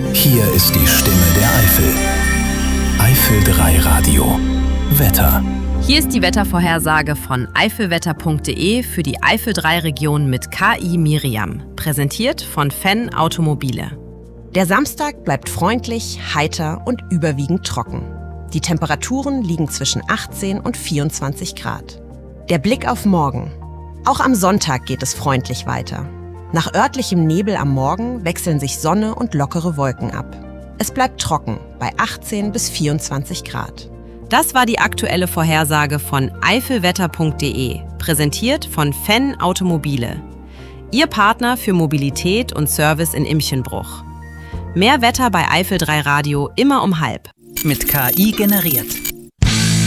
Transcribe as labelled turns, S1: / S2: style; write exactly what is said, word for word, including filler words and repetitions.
S1: Hier ist die Stimme der Eifel. Eifel drei Radio. Wetter.
S2: Hier ist die Wettervorhersage von eifelwetter punkt de für die Eifel drei Region mit K I Miriam. Präsentiert von Fenn Automobile.
S3: Der Samstag bleibt freundlich, heiter und überwiegend trocken. Die Temperaturen liegen zwischen achtzehn und vierundzwanzig Grad. Der Blick auf morgen. Auch am Sonntag geht es freundlich weiter. Nach örtlichem Nebel am Morgen wechseln sich Sonne und lockere Wolken ab. Es bleibt trocken bei achtzehn bis vierundzwanzig Grad.
S2: Das war die aktuelle Vorhersage von eifelwetter punkt de, präsentiert von Fenn Automobile. Ihr Partner für Mobilität und Service in Imchenbruch. Mehr Wetter bei Eifel drei Radio immer um halb.
S4: Mit K I generiert.